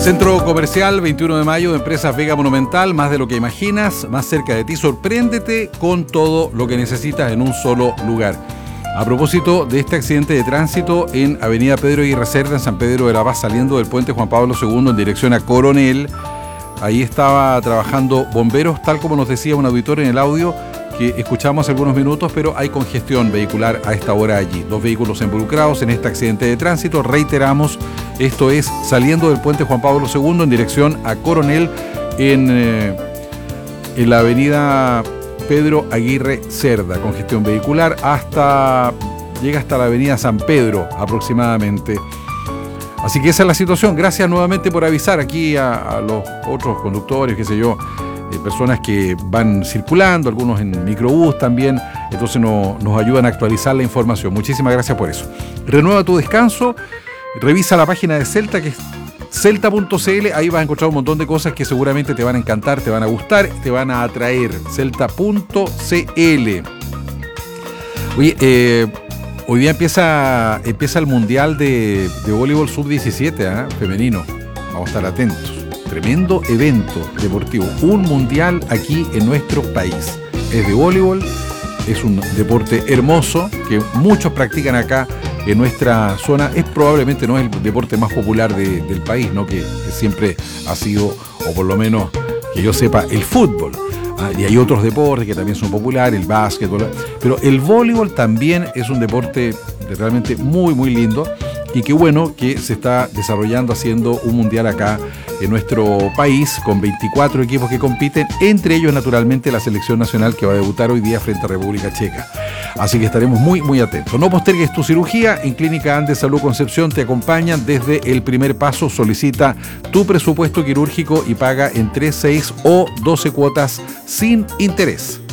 Centro Comercial 21 de mayo de Empresas Vega Monumental, más de lo que imaginas, más cerca de ti. Sorpréndete con todo lo que necesitas en un solo lugar. A propósito de este accidente de tránsito en Avenida Pedro Aguirre Cerda, en San Pedro de la Paz, saliendo del puente Juan Pablo II en dirección a Coronel, ahí estaba trabajando bomberos, tal como nos decía un auditor en el audio que escuchamos hace algunos minutos, pero hay congestión vehicular a esta hora allí. 2 vehículos involucrados en este accidente de tránsito. Reiteramos, esto es saliendo del puente Juan Pablo II en dirección a Coronel en la avenida Pedro Aguirre Cerda. Congestión vehicular llega hasta la avenida San Pedro aproximadamente. Así que esa es la situación. Gracias nuevamente por avisar aquí a los otros conductores, qué sé yo, personas que van circulando, algunos en microbús también, entonces nos ayudan a actualizar la información. Muchísimas gracias por eso. Renueva tu descanso, revisa la página de Celta, que es celta.cl, ahí vas a encontrar un montón de cosas que seguramente te van a encantar, te van a gustar, te van a atraer. Celta.cl. Oye, hoy día empieza el Mundial de Voleibol Sub-17, femenino. Vamos a estar atentos. Tremendo evento deportivo, un mundial aquí en nuestro país. Es de voleibol, es un deporte hermoso que muchos practican acá en nuestra zona. Probablemente no es el deporte más popular del país, ¿no? Que siempre ha sido, o por lo menos que yo sepa, el fútbol. Y hay otros deportes que también son populares, el básquetbol, pero el voleibol también es un deporte realmente muy, muy lindo. Y qué bueno que se está desarrollando, haciendo un mundial acá en nuestro país con 24 equipos que compiten, entre ellos naturalmente la selección nacional que va a debutar hoy día frente a República Checa. Así que estaremos muy, muy atentos. No postergues tu cirugía. En Clínica Andes Salud Concepción te acompañan desde el primer paso. Solicita tu presupuesto quirúrgico y paga en 3, 6 o 12 cuotas sin interés.